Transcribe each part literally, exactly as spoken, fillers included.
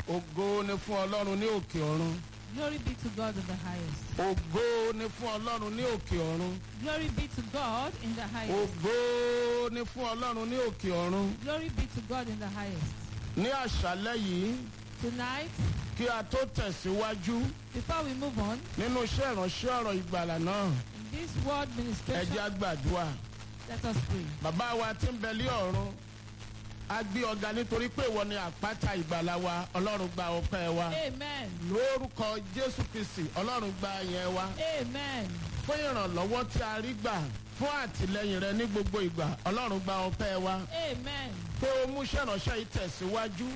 Ògo ni fún Ọlọ́run ní òkè ọ̀run. Glory be to God in the highest. Ògo ni fún Ọlọ́run ní òkè ọ̀run. Glory be to God in the highest. Ògo ni fún Ọlọ́run ní òkè ọ̀run. Glory be to God in the highest. Ní àṣálẹ́ yìí, Tonight, kí a tó tẹ̀síwájú before we move on, nínú iṣẹ́ ìránṣẹ́ ọ̀rọ̀ ìgbàlà náà, in this word ẹ ministration, jẹ́ á gbàdúrà. let us pray. Bàbá wa tí ń bẹ lí ọ̀run, a gbé ọ̀gá nítorí pé ìwọ ni àpáta ìgbàlà wa. Ọlọ́run gba ọpẹ́ wa. Amen. Lórúkọ Jésù Kristi, Ọlọ́run gba ìyẹn wa. Amen. Fún ìrànlọ́wọ́ tí a rí gbà, fún àtìlẹ́yìn rẹ ní gbogbo ìgbà, Ọlọ́run gba ọpẹ́ wa. Amen. Pé o mú iṣẹ́ ìránṣẹ́ yìí tẹ̀síwájú,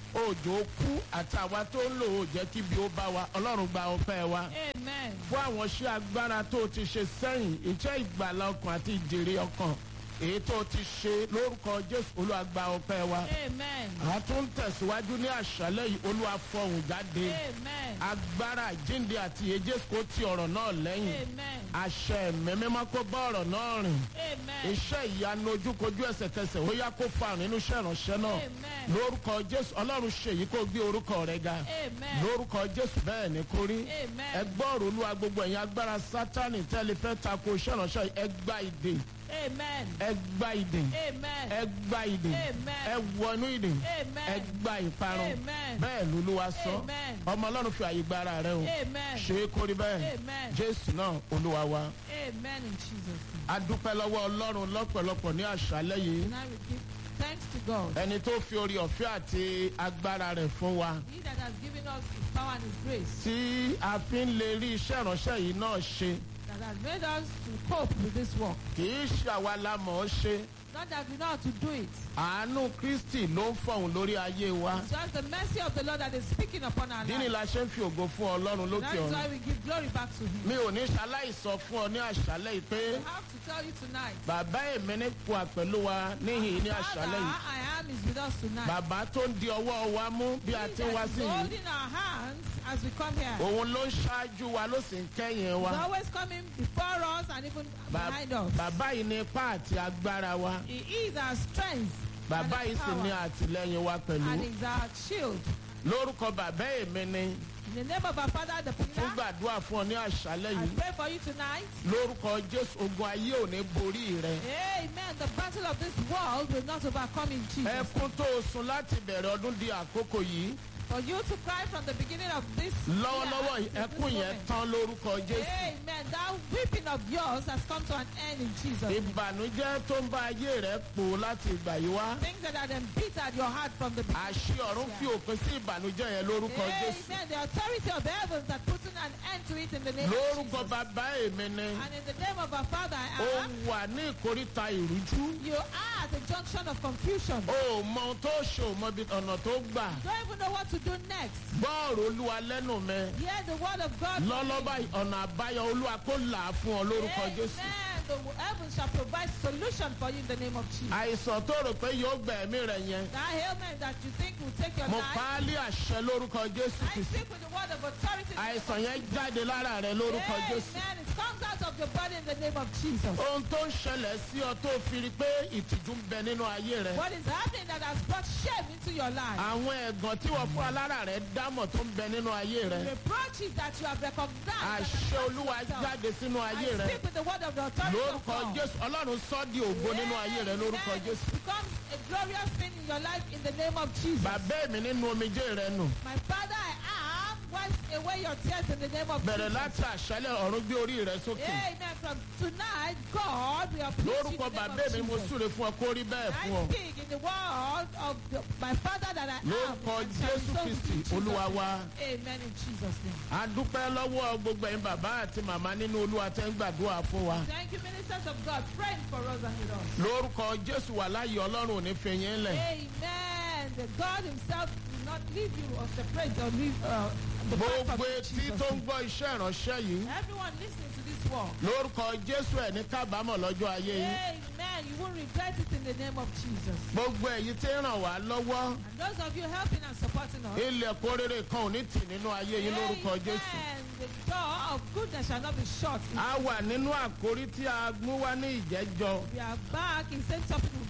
òjò kú àtàwa tó ń lò ó jẹ́ kí bí ó bá wa. Ọlọ́run gba ọpẹ́ wa. Amen. Fún àwọn iṣẹ́ agbára tó o ti ṣe sẹ́yìn, iṣẹ́ ìgbàlà ọkàn àti ìjèrè ọkàn, èyí tó o ti ṣe lórúkọ Jésù, Olúwa gba ọpẹ́ wa. Amen. A tún tẹ̀síwájú ní àṣálẹ́ yìí, Olúwa fọhùn jáde. Amen. Agbára àjíǹde àti ìyè Jésù kó ti ọ̀rọ̀ náà lẹ́yìn. Amen. Àṣẹ ẹ̀mí mímọ́ kó bá ọ̀rọ̀ náà rìn. Amen. Iṣẹ́ ìyanu ojúkojú ẹsẹ̀kẹsẹ̀ ó yá kó fa nínú iṣẹ́ ìránṣẹ́ náà. Amen. Lórúkọ Jésù, Ọlọ́run ṣe èyí kó gbé orúkọ rẹ̀ ga. Amen. Lórúkọ Jésù, bẹ́ẹ̀ ni kó rí. Amen. Ẹ gbọ́ ọ̀rọ̀ Olúwa, gbogbo ẹ̀yin agbára Sátánì tẹ́lẹ̀ fẹ́ tako iṣẹ́ ìránṣẹ́ yìí, ẹ gba ìdè. Amen. Ẹ gba ìdè. Amen. Ẹ gba ìdè. Amen. Ẹ wọnú ìdè. Amen. Ẹ gba ìparun. Amen. Bẹ́ẹ̀ l'Olúwa sọ. Amen. Ọmọ Ọlọ́run fi àyè gba ara rẹ o. Amen. Ṣé é kó rí bẹ́ẹ̀? Amen. Jésù náà Olúwa wa. Amen in Jesus' name. A dúpẹ́ lọ́wọ́ Ọlọ́run lọ́pọ̀lọpọ̀ ní àṣálẹ́ yìí. Now we give thanks to God. Ẹni tó fi orí ọ̀fẹ́ àti agbára rẹ̀ fún wa. He that has given us his power and his grace, Tí a fi ń lè rí iṣẹ́ ìránṣẹ́ yìí náà ṣe. that has made us to cope with this work. Kì í ṣe àwa la mọ̀ ọ́ ṣe. Not that we know how to do it. Àánú Kristi ló ń fọ̀hún lórí ayé wa. It's just the mercy of the Lord that is speaking upon our Dí ni lives. la ṣe ń fi ògo fún Ọlọ́run That lókè is ọ̀run. why we give glory back to him. Mi ò ní ṣaláìsọ fún ọ ní àṣálẹ́ yìí pé I have to tell you tonight. bàbá èmi ní kú pẹ̀lú wa níhìn ní Father, àṣálẹ́ yìí. I am is with us tonight. Bàbá tó ń di ọwọ́ wa mú bí a He ti ń wá that sí is yìí. holding our hands as we come here. Òun ló ń ṣáájú wa ló sì ń kẹ́yìn He's wa. always coming before us and even Ba- behind us. Bàbá yìí ní ipá àti agbára wa. He is our strength Bàbá and yìí sì our ní power, àtìlẹ́yìn wa and pẹ̀lú. is our shield. Lórúkọ bàbá èmi ni In the name of our Father, the fún pillar, gbàdúrà fún ọ ní àṣálẹ́ I yìí. pray for you tonight. Lórúkọ Jésù, ogun ayé ò ní borí rẹ. Amen. The battle of this world will not overcome in Jesus. Ẹkún tó o sun láti bẹ̀rẹ̀ ọdún di àkókò yìí. For you to cry from the beginning of this Lọ́wọ́lọ́wọ́ year yìí, to ẹkún this yẹn moment. tán lórúkọ Jésù. Amen. That weeping of yours has come to an end in Jesus' name. Ìbànújẹ́ tó ń bá ayé rẹ pò láti ìgbà yìí wá. Things that have been beat at your heart from the beginning. Àṣì ọ̀run fi òpin sí ìbànújẹ́ yẹn lórúkọ Jésù. Amen. The authority of the heavens are putting an end to it in the name of Lórúkọ Jesus. bàbá èmi ni. And in the name of our Father, Ó I am. wà ní ìkóríta ìrújú. You are at the junction of confusion. Ó mọ ohun tó ṣe, ò mọ ibi ọ̀nà tó gbà. Don't even know what to do next. Gbọ́ọ̀rọ̀ Olúwa lẹ́nu mi. Hear the word of God. from Lọ́lọ́ me. báyìí ọ̀nà àbáyọ Olúwa kó là á fún ọ lórúkọ Jésù. Amen. The heavens shall provide solution for you in the name of Jesus. Àìsàn tó rò pé yóò gbà ẹ̀mí rẹ̀ yẹn. That ailment that you think will take your Mo life, pa á lé àṣẹ lórúkọ Jésù I Kristi. speak with the word of authority. in the name of Àìsàn yẹn jáde lára rẹ lórúkọ Jésù. Amen. It comes out of your body in the name of Jesus. Ohun tó ń ṣẹlẹ̀ sí ọ tó fi rí pé ìtìjú ń bẹ nínú ayé rẹ. What is happening that has brought shame into your life? Àwọn ẹ̀gàn tí wọ́n fún alára rẹ dámọ̀ tó ń bẹ nínú ayé rẹ. Reproaches that you have recognized. that Àṣẹ have brought Olúwa yourself. jáde sínú ayé I rẹ. speak with the word of the authority of Lórúkọ God. Jésù, Ọlọ́run sọ di ògo nínú ayé rẹ lórúkọ Amen. Jésù. It becomes a glorious thing in your life in the name of Jesus. Bàbá mi nínú omijé rẹ nù. My Father, I am. Wipe away your tears in the name of Bẹ̀rẹ̀ Jesus. láti àṣálẹ̀ ọ̀run gbé orí rẹ sókè. Amen. From tonight, God, we are pleased Lórúkọ in the bàbá name mi of mo Jesus. súre fún ọ kó rí bẹ́ẹ̀ fún ọ. I speak in the word of the, my Father that I am. Lórúkọ and shall Jésù so Kristi, be in Jesus' Olúwa name. wa. Amen in Jesus' name. A dúpẹ́ lọ́wọ́ gbogbo ẹ̀yin bàbá àti màmá nínú Olúwa tẹ́ ń gbàdúrà fún wa. Thank you, ministers of God, praying for us and with us. Lórúkọ Jésù wà láàyè Ọlọ́run ò ní fi yín lẹ̀. Amen. The God Himself will not leave you or separate or leave uh, the path Gbogbo from you, etí Jesus' tó ń name. gbọ́ iṣẹ́ ìránṣẹ́ yìí. Everyone listening to this word. Lórúkọ Jésù ẹ̀ ní kábàámọ̀ lọ́jọ́ ayé yín. Amen. You won't regret it in the name of Jesus. Gbogbo èyí tí ń ràn wá lọ́wọ́. And those of you helping and supporting us. Ilẹ̀kùn rere kan ò ní tì nínú ayé yín lórúkọ Jésù. Amen. The door of goodness shall not be shut. A wà nínú àkórí tí a mú wá ní ìjẹ́jọ́. We are back in same topic we've been discussing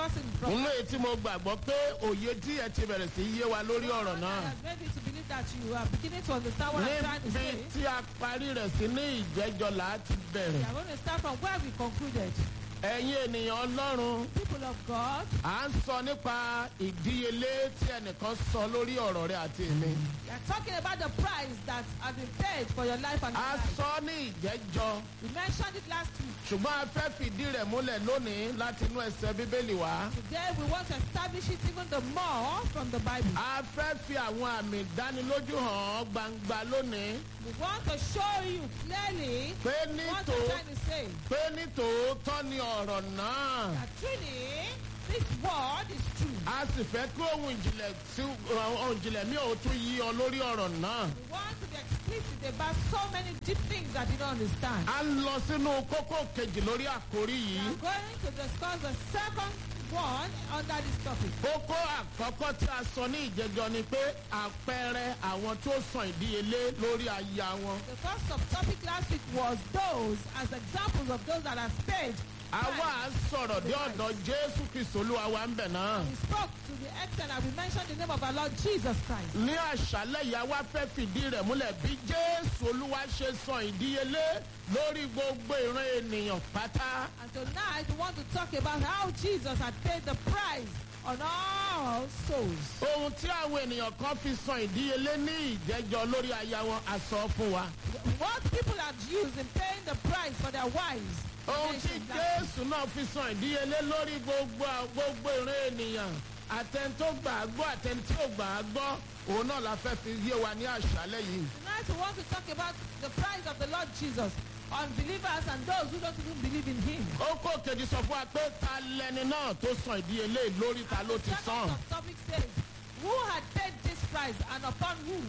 discussing from nínú èyí tí mo gbàgbọ́ pé òye díẹ̀ ti bẹ̀rẹ̀ sí yé wa lórí ọ̀rọ̀ God náà. has made me to believe that you are beginning to understand what I'm trying to níbi say. tí a parí rẹ̀ sí ní ìjẹ́jọ́ láti We bẹ̀rẹ̀. are going to start from where we concluded. ẹ̀yin ènìyàn ọlọ́run People of God, à ń sọ nípa ìdíyelé tí ẹnìkan sọ lórí ọ̀rọ̀ rẹ̀ àti èmi. we are talking about the price that has been paid for your life and a your life. sọ ní ìjẹ́jọ́ We mentioned it last week. ṣùgbọ́n a fẹ́ fìdí rẹ̀ múlẹ̀ lónìí láti inú ẹsẹ̀ bíbélì wá. Today we want to establish it even the more from the Bible. a fẹ́ fi àwọn àmì ìdánilójú hàn án gbangba lónìí We want to show you clearly pé what nítò I'm trying to say. pé nítòótọ́ ni ọ̀rọ̀ náà. That truly, this word is true. a sì fẹ́ kí ohun ìjìnlẹ̀ tí ohun ìjìnlẹ̀ mi ò tún yí ọ lórí ọ̀rọ̀ náà. We want to be explicit about so many deep things that you don't understand. a ń lọ sínú kókó kejì lórí àkórí We yìí. are going to discuss the second one under this topic. kókó àkọ́kọ́ tí a sọ ní ìjẹjọ́ ni pé àpẹẹrẹ àwọn tó san ìdíyelé lórí aya wọn. The first subtopic last week was those as examples of those that are paid. àwa à ń sọ̀rọ̀ dé ọ̀dọ̀ jésù kristu olúwa wa ń bẹ̀ náà. We spoke to the extent that we mentioned the name of our Lord Jesus Christ. ní àṣálẹ̀ yìí àwa fẹ́ fìdí rẹ̀ múlẹ̀ bí jésù olúwa ṣe san ìdíyelé lórí gbogbo ìran ènìyàn pátá. And tonight we want to talk about how Jesus had paid the price on all souls. ohun tí àwọn ènìyàn kan fi san ìdíyelé ní ìjẹjọ́ lórí aya wọn a sọ fún wa. What people had used in paying the price for their wives. ohun tí jésù náà fi san ìdíyelé lórí gbogbo gbogbo ìran ènìyàn àtẹni tó gbà á gbọ́ àtẹni tí ò gbà á gbọ́ òun náà la fẹ́ fi yé wa ní àṣálẹ̀ yìí. Tonight we want to talk about the price of the Lord Jesus on believers and those who don't even believe in him. ó kó kejì sọ fún wa pé ta lẹni náà tó san ìdíyelé lórí ta ló ti san. The topic says, who had paid this price and upon whom?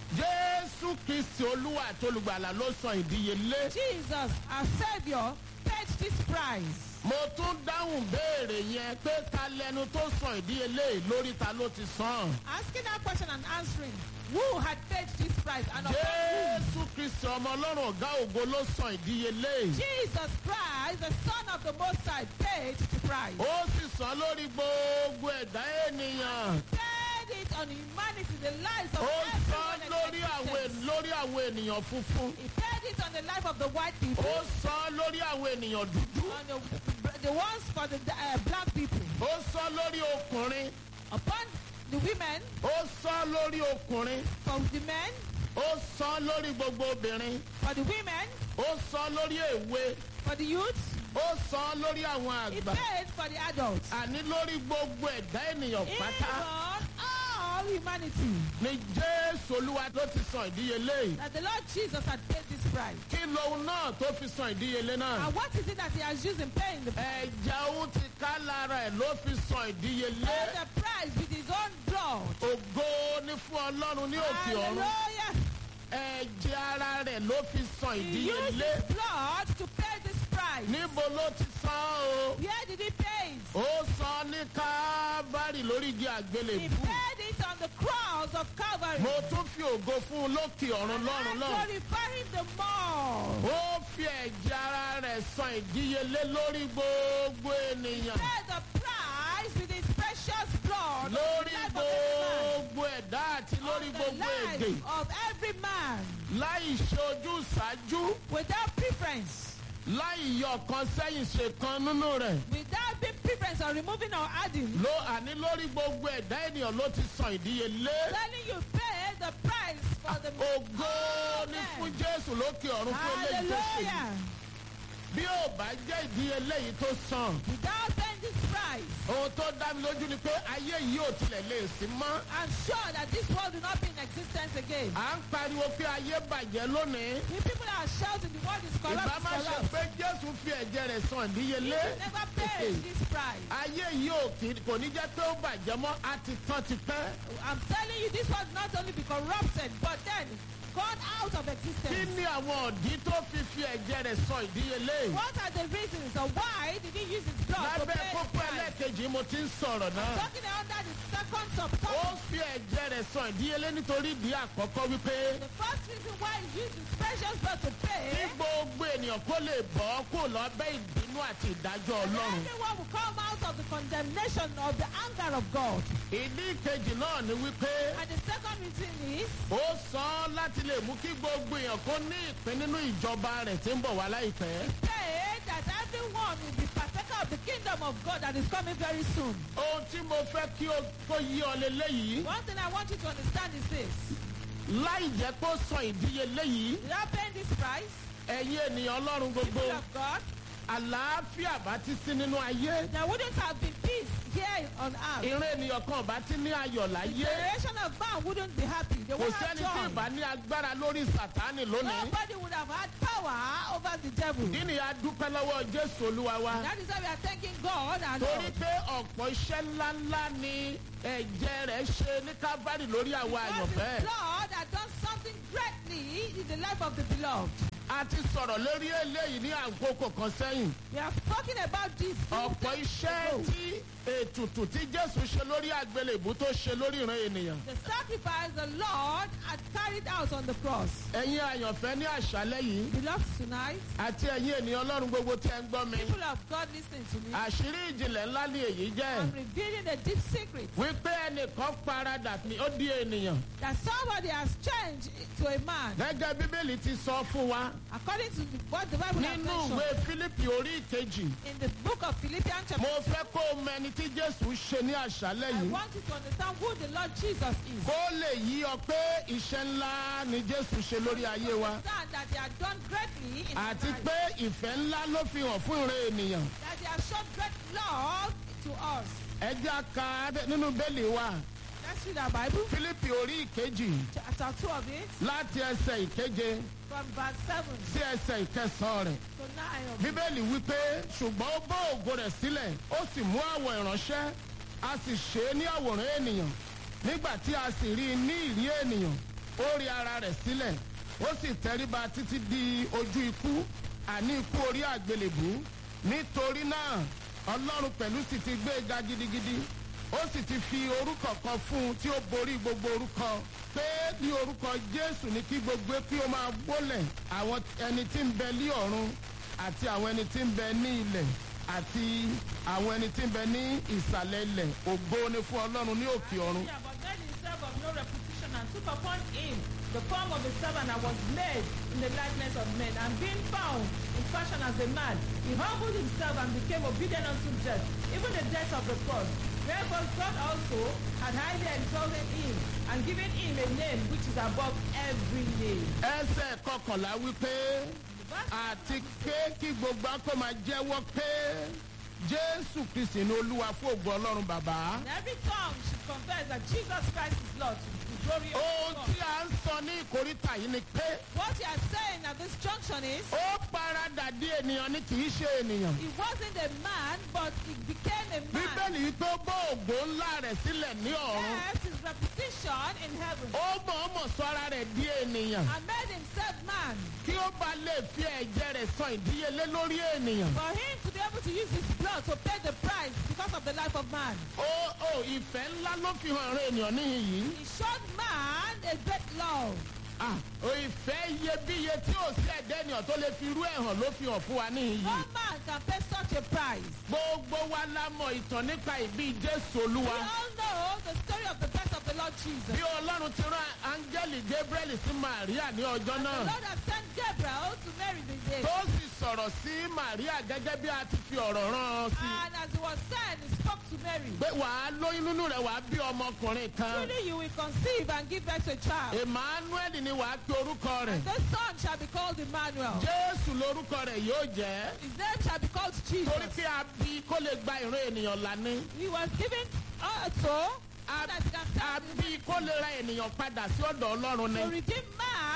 jésù kristi olúwa àti olùgbàlà ló san ìdíyelé. Jesus, our Savior, paid this price. mo tún dáhùn béèrè yẹn pé ta lẹnu tó san ìdíyelé lórí ta ló ti san. Asking that question and answering, who had paid this price and upon whom? jésù kristi ọmọ ọlọ́run ọ̀gá ògo ló san ìdíyelé. Jesus Christ, the Son of the Most High, paid the price. ó sì san lórí gbogbo ẹ̀dá ènìyàn. Paid it on humanity, the lives of ó everyone san in lórí àwọn existence. lórí àwọn ènìyàn funfun. He paid it on the life of the white people, ó san lórí àwọn ènìyàn dúdú. on the, the ones for the uh, black people, ó san lórí ọkùnrin. upon the women, ó san lórí ọkùnrin. for the men, ó san lórí gbogbo obìnrin. for the women, ó san lórí èwe. for the youths. ó san lórí àwọn He àgbà. paid for the adults. àní lórí gbogbo ẹ̀dá ènìyàn Even pátá. all humanity. ni jésù olúwa ló ti san ìdíyelé yìí. That the Lord Jesus had paid this price. kí lohun náà tó fi san ìdíyelé náà. And what is it that he has used in paying the price? ẹ̀jẹ̀ òun ti ká lára ẹ̀ ló fi san ìdíyelé. Paid the price with his own blood. ògo ní fún ọlọ́run ní òkè ọ̀run. Hallelujah. ẹ̀jẹ̀ ara rẹ̀ ló fi san He used ìdíyelé. his blood to pay this price. níbo ló ti san o. Where did he pay it? ó san ní kábàárì lórí igi He àgbélébù. paid it on the cross of Calvary. mo tún fi ògo fún un lókè ọ̀run And lọ́run I náà. glorify him the more. ó fi ẹ̀jẹ̀ ara rẹ̀ san ìdíyelé lórí gbogbo ènìyàn. Pay the price with his precious blood. lórí on the life of every man. gbogbo ẹ̀dá àti lórí On the gbogbo èdè. life of every man. láì ṣe ojú ṣáájú. Without preference. láì yọ kan sẹ́yìn ṣe kan nínú rẹ̀. Without being preference or removing or adding. ló àní lórí gbogbo ẹ̀dá ènìyàn ló ti san ìdíyelé. Telling you pay the price for the ògo ní fún jésù lókè ọ̀run fún eléyìí tó ṣe yìí. Hallelujah. bí ò bá jẹ́ ìdíyelé yìí tó san. Without paying this price, ohun tó dá mi lójú ni pé ayé yìí ò tilẹ̀ lè sí mọ́. I'm sure that this world will not be in existence again. à ń pariwo pé ayé bàjẹ́ lónìí. The people are shouting the world is corrupt. ìbá Is má ṣe corrupt. pé jésù fi ẹ̀jẹ̀ rẹ̀ san ìdíyelé. You never pay this price. ayé yìí ò kì kò ní jẹ́ pé ó bàjẹ́ mọ́ á ti tán ti pẹ́. I'm telling you, this world not only be corrupted, but then gone out of kí existence. ni àwọn ọ̀dí tó fi fi ẹ̀jẹ̀ rẹ̀ sọ ìdíyelé? What are the reasons or why did he use his blood to lábẹ́ pay the kókó price? ẹlẹ́ẹ̀kejì mo ti ń sọ̀rọ̀ náà. Talking under the second ó subtopic. fi ẹ̀jẹ̀ rẹ̀ sọ ìdíyelé nítorí ìdí àkọ́kọ́ wípé The first reason why he used his precious blood to kí pay, gbogbo ènìyàn kó lè bọ́ kó lábẹ́ ìbínú àti ìdájọ́ and ọlọ́run. everyone will come out of the condemnation of the anger of God. ìdí kejì náà ni wípé And the second reason is ó sọ ọ́ láti lè mú kí gbogbo èèyàn kó ní ìpín nínú ìjọba rẹ̀ tí ń bọ̀ wá láìpẹ́. pay that everyone will be partaker of the kingdom of God that is coming very soon. ohun tí mo fẹ́ kí o kó yí ọ lélẹ́yìí One thing I want you to understand is this. láì jẹ́ kó sọ ìdíyelé yìí Without paying this price, ẹ̀yin ènìyàn ọlọ́run gbogbo people of God, àlàáfíà bá ti sí nínú ayé there wouldn't have been peace here on earth. ìran ènìyàn kan bá ti ní ayọ̀ The láyé generation of man wouldn't be happy. They kò wouldn't have sẹ́ni tí joy. ìbá ní agbára lórí sàtánì lónìí. Nobody would have had power over the devil. ìdí ni a dúpẹ́ lọ́wọ́ jésù olúwa wa That is why we are thanking God and torí Lord. pé ọ̀pọ̀ iṣẹ́ ńláńlá ni ẹ̀jẹ̀ rẹ̀ ṣe ní kábàárì lórí àwa Because his àyànfẹ́. blood had done something greatly in the life of the beloved. a ti sọ̀rọ̀ lórí eléyìí ní àkókò kan sẹ́yìn. We are talking about this. ọ̀pọ̀ iṣẹ́ tí ètùtù tí jésù ṣe lórí àgbélébù tó ṣe lórí ìran ènìyàn. The sacrifice the Lord had carried out on the cross. ẹ̀yin àyànfẹ́ ní àṣálẹ́ yìí Beloved tonight, àti ẹ̀yin ènìyàn ọlọ́run gbogbo tí ẹ ń gbọ́ mi. people of God listening to me, àṣírí ìjìnlẹ̀ ńlá ni èyí jẹ́. I'm revealing a deep secret wípé ẹnìkan paradà ni ó di ènìyàn. that somebody has changed to a man. gẹ́gẹ́ bíbélì ti sọ fún wa According to the, what the Bible has nínú mentioned ìwé fílípì orí ìkejì. in the book of Philippians chapter, mo fẹ́ kó o mọ ẹni tí jésù ṣe ní àṣálẹ́ I yìí. want you to understand who the Lord Jesus is. kó lè yí ọ pé iṣẹ́ ńlá ni jésù ṣe lórí ayé wa. Understand that they have done greatly in our àti lives. pé ìfẹ́ ńlá ló fi hàn fún ìran ènìyàn. That they have shown great love to us. ẹ jẹ́ a kà á nínú bẹ́ẹ̀lì wa Let's read our Bible, fílípì orí ìkejì chapter two of it, láti ẹsẹ̀ ìkeje from verse seven sí ẹsẹ̀ ìkẹsàn-án rẹ̀. to nine of it. bíbélì wípé ṣùgbọ́n ó bó ògo rẹ̀ sílẹ̀ ó sì mú àwọ̀ ìránṣẹ́ a sì ṣe é ní àwòrán ènìyàn nígbà tí a sì rí i ní ìrí ènìyàn ó rí ara rẹ̀ sílẹ̀ ó sì tẹríba títí di ojú ikú àní ikú orí àgbélébú nítorí náà ọlọ́run pẹ̀lú sì ti gbé e ga gidigidi ó sì ti fi orúkọ kan fún un tí ó borí gbogbo orúkọ pé ní orúkọ jésù ní kí gbogbo kí ó máa gbólẹ̀ àwọn ẹni tí ń bẹ ní ọ̀run àti àwọn ẹni tí ń bẹ ní ilẹ̀ àti àwọn ẹni tí ń bẹ ní ìsàlẹ̀ ilẹ̀ ògo ni fún ọlọ́run ní òkè ọ̀run. Yeah, but made himself of no reputation and took upon him the form of a servant and was made in the likeness of men. And being found in fashion as a man, he humbled himself and became obedient unto death, even the death of the cross. Wherefore God also had highly exalted him and given him a name which is above every name. ẹsẹ̀ kọkànlá wípé àti pé kí gbogbo akó máa jẹ́wọ́ pé jésù kristi ní olúwa fún ògo ọlọ́run bàbá. And every tongue should confess that Jesus Christ is Lord to the glory of ohun God. tí a ń sọ ní ìkórìtà yìí ni pé What you are saying at this junction is, ó paradà di ènìyàn ni kì í ṣe ènìyàn. he wasn't a man, but he became a man. bíbélì yìí tó bó ògo ńlá rẹ̀ sílẹ̀ ní ọ̀run. Left his reputation in heaven ó mọ̀ọ́mọ̀ sọ ara rẹ̀ di ènìyàn. and made himself man. kí ó bá lè fi ẹ̀jẹ̀ rẹ̀ san ìdíyelé lórí ènìyàn. For him to be able to use his blood to pay the price because of the life of man. ó ó ìfẹ́ ńlá ló fi hàn rẹ̀ ènìyàn níhìn yìí. He showed man a great love. Ah, ó ìfẹ́ iyebíye tí ò sí ẹ̀dá ènìyàn tó lè fi irú ẹ̀ hàn ló fi hàn fún wa níhìn No yìí. man can pay such a price. gbogbo wa la mọ ìtàn nípa ìbí jésù We olúwa. all know the story of the birth of the Lord Jesus. bí ọlọ́run ti rán áńgẹ́lì gabriel sí maria ní ọjọ́ The náà. Lord has sent Gabriel to Mary the day. tó sì sọ̀rọ̀ sí maria gẹ́gẹ́ bí a ti fi ọ̀rọ̀ rán an sí. And as he was sent, he spoke to Mary. pé wàá lóyún nínú rẹ̀ wàá bí ọmọkùnrin kan. Truly you will conceive and give birth to a child. emmanuel ni wàá pe orúkọ rẹ̀. This son shall be called Emmanuel. jésù lorúkọ rẹ̀ yóò jẹ́. His name shall be called Jesus. torí pé a bí kó lè gba ìran ènìyàn lání. He was given also a that he can a bí kó lè ra ènìyàn padà sí ọ̀dọ̀ ọlọ́run to ni. redeem man back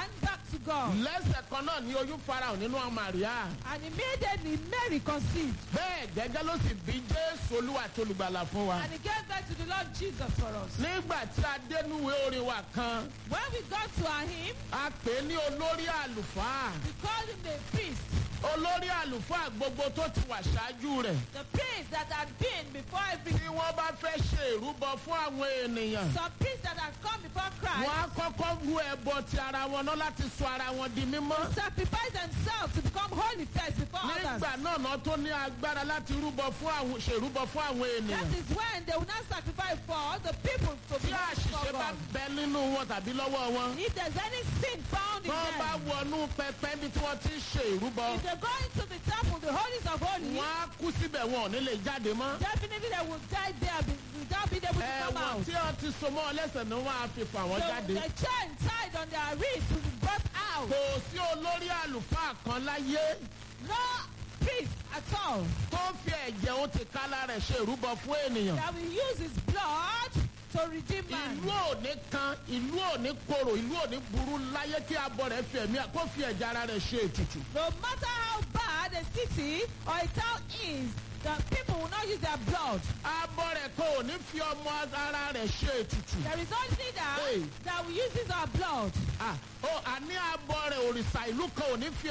to God. lẹ́sẹ̀ kan náà ni oyún farahàn nínú ọmọ Màríà. And immediately Mary conceived. bẹ́ẹ̀ gẹ́gẹ́ ló sì bí Jésù Olúwa àti olùgbàlà fún wa. And he gave birth to the Lord Jesus for us. nígbà tí a dénúwé orin wa kan When we got to our hymn, a pè é ní olórí àlùfáà. we called him the priest. olórí àlùfáà gbogbo tó ti wà ṣáájú rẹ̀. The priest that had been before every. tí wọ́n bá fẹ́ ṣe ìrúbọ fún àwọn ènìyàn. Some priests that had come before Christ wọ́n á kọ́kọ́ rú ẹbọ ti ara wọn náà láti sọ ara wọn di mímọ́. sacrifice themselves to become holy first before others. nígbà náà náà tó ní agbára láti rúbọ fún àwọn ṣèrúbọ fún àwọn That ènìyàn. is when they will not sacrifice for the people to tí be holy àṣìṣe before bá God. bẹ nínú wọn tàbí lọ́wọ́ wọn. If there's any sin found in wọ́n bá them, wọnú pẹpẹ bí tí wọ́n ti ń ṣe ìrúbọ. if they go into the temple, the holies of holies, wọ́n á kú síbẹ̀ wọn ò ní lè jáde mọ́. definitely they will die there be- without being able to come ẹ̀wọ̀n out. tí wọ́n ti so mọ́ ọ lẹ́sẹ̀ ni wọ́n á fi fà wọ́n The, jáde. the chain tied on their wrist will be brought out. kò sí olórí àlùfáà kan láyé No priest at all tó fi ẹ̀jẹ̀ òun ti kálá rẹ̀ ṣe ìrúbọ fún ènìyàn. that will use his blood to redeem man. ìlú òní kan ìlú òní korò ìlú òní burú láyé kí abọ rẹ̀ fi ẹ̀mí kó fi ẹ̀jẹ̀ ara rẹ̀ ṣe ètùtù. No matter how bad a city or a town is, the people will not use their blood. abọ rẹ̀ kò ní fi ọmọ ara rẹ̀ ṣe ètùtù. There is no leader Hey. that will use his our blood. Ah, ó àní abọ rẹ̀ òrìṣà ìlú kan ò ní fi